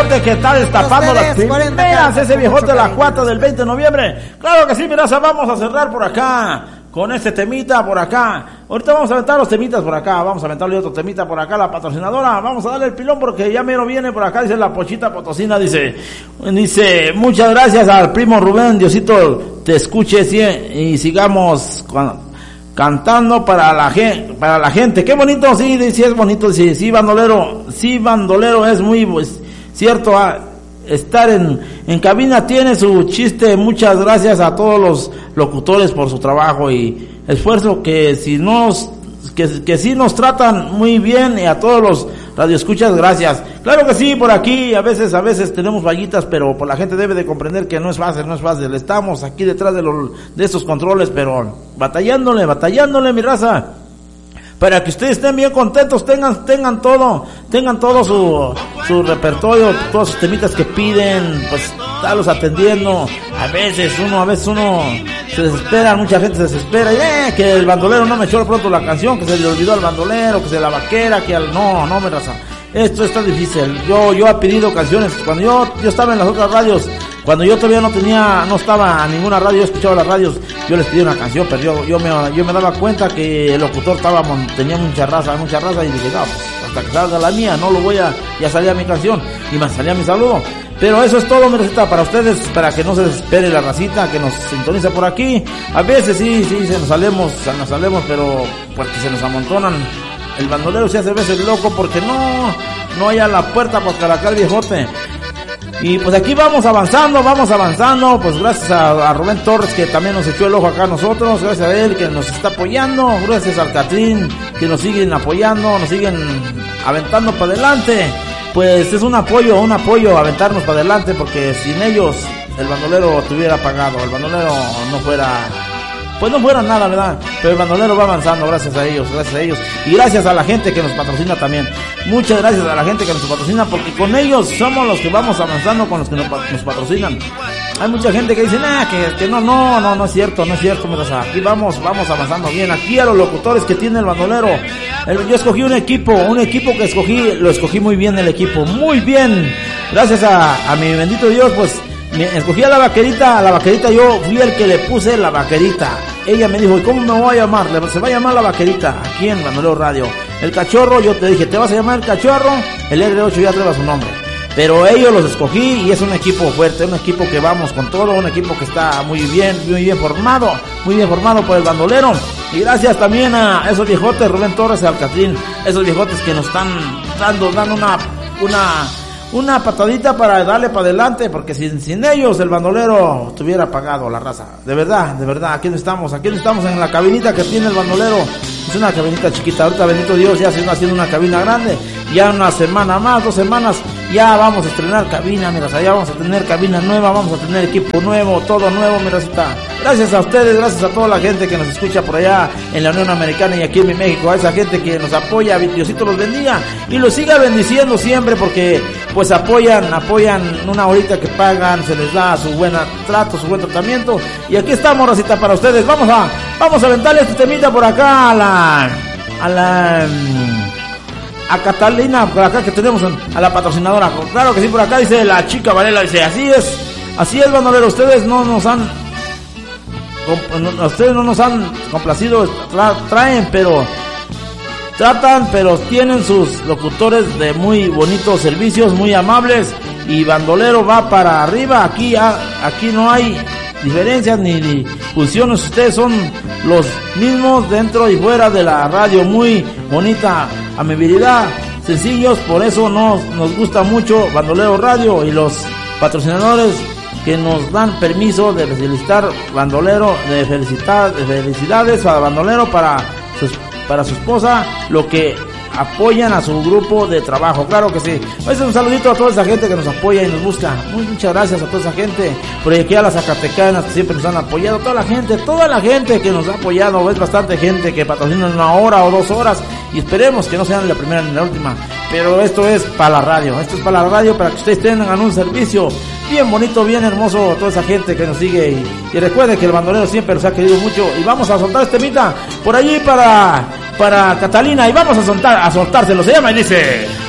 viejote que está destapando las primeras, ese viejote de la 4 del 20 de noviembre. Claro que sí, mira, vamos a cerrar por acá con este temita por acá. Ahorita vamos a aventar los temitas por acá, vamos a aventarle otro temita por acá, la patrocinadora, vamos a darle el pilón porque ya mero viene por acá, dice la Pochita Potosina, dice, muchas gracias al primo Rubén, Diosito te escuche y sigamos cantando para la gente, qué bonito, sí es bonito, sí, bandolero es muy cierto, estar en cabina tiene su chiste. Muchas gracias a todos los locutores por su trabajo y esfuerzo que sí nos tratan muy bien, y a todos los radioescuchas, gracias. Claro que sí, por aquí a veces tenemos vallitas, pero por la gente debe de comprender que no es fácil. Estamos aquí detrás de estos controles, pero batallándole mi raza, para que ustedes estén bien contentos, tengan todo su repertorio, todos sus temitas que piden, pues estarlos atendiendo. A veces uno se desespera, mucha gente se desespera, que el bandolero no me echó pronto la canción, que se le olvidó al bandolero, que se la vaquera, no me raza. Esto está difícil. Yo he pedido canciones cuando yo estaba en las otras radios. Cuando yo todavía no estaba en ninguna radio, yo escuchaba las radios, yo les pedí una canción, pero yo me daba cuenta que el locutor tenía mucha raza, y dije, no, pues, hasta que salga la mía, ya salía mi canción, y me salía mi saludo. Pero eso es todo, mi receta, para ustedes, para que no se desespere la racita, que nos sintoniza por aquí. A veces sí, se nos salemos, pero porque se nos amontonan. El bandolero se hace a veces loco porque no hay a la puerta para caracar el viejote. Y pues aquí vamos avanzando, pues gracias a Rubén Torres que también nos echó el ojo acá a nosotros, gracias a él que nos está apoyando, gracias al Catrín que nos siguen apoyando, nos siguen aventando para adelante. Pues es un apoyo aventarnos para adelante, porque sin ellos el bandolero estuviera apagado, el bandolero no fuera nada, ¿verdad? Pero el bandolero va avanzando gracias a ellos, y gracias a la gente que nos patrocina también. Muchas gracias a la gente que nos patrocina, porque con ellos somos los que vamos avanzando, con los que nos patrocinan. Hay mucha gente que dice, que no es cierto, mira, aquí vamos avanzando bien. Aquí a los locutores que tiene el bandolero, yo escogí un equipo que lo escogí muy bien, el equipo, muy bien. Gracias a mi bendito Dios, pues, escogí a la vaquerita, yo fui el que le puse la vaquerita. Ella me dijo, ¿y cómo me voy a llamar? Se va a llamar la vaquerita, aquí en Bandolero Radio. El cachorro, yo te dije, ¿te vas a llamar el cachorro? El R8 ya lleva su nombre. Pero ellos los escogí y es un equipo fuerte, un equipo que vamos con todo, un equipo que está muy bien formado por el bandolero. Y gracias también a esos viejotes, Rubén Torres y al Catrín, esos viejotes que nos están dando una patadita para darle para adelante, porque sin ellos el bandolero estuviera apagado, la raza. De verdad, aquí no estamos en la cabinita que tiene el bandolero. Es una cabinita chiquita, ahorita bendito Dios ya se está haciendo una cabina grande, ya una semana más, 2 semanas, ya vamos a estrenar cabina, mira, ya vamos a tener cabina nueva, vamos a tener equipo nuevo, todo nuevo, mira, gracias a ustedes, gracias a toda la gente que nos escucha por allá en la Unión Americana y aquí en mi México, a esa gente que nos apoya, Diosito los bendiga y los siga bendiciendo siempre, porque pues apoyan una horita que pagan, se les da su buen trato, su buen tratamiento, y aquí estamos, racita, para ustedes. Vamos a aventarle este temita por acá a Catalina, por acá que tenemos a la patrocinadora. Claro que sí, por acá dice la chica Varela, dice, así es bandolero, ustedes no nos han complacido, tratan, pero tienen sus locutores de muy bonitos servicios, muy amables, y bandolero va para arriba. Aquí no hay diferencias ni funciones, ustedes son los mismos dentro y fuera de la radio, muy bonita amabilidad, sencillos, por eso nos gusta mucho Bandolero Radio y los patrocinadores que nos dan permiso de felicitar bandolero, de felicidades a bandolero para su esposa, lo que apoyan a su grupo de trabajo. Claro que sí. Pues un saludito a toda esa gente que nos apoya y nos busca. Muchas gracias a toda esa gente, por aquí a las zacatecanas que siempre nos han apoyado, toda la gente que nos ha apoyado. Es bastante gente que patrocina 1 hora o 2 horas, y esperemos que no sean la primera ni la última, pero esto es para la radio, para que ustedes tengan un servicio bien bonito, bien hermoso, toda esa gente que nos sigue, y recuerden que el bandolero siempre nos ha querido mucho, y vamos a soltar este temita por allí para Catalina, y vamos a soltárselo, se llama y dice...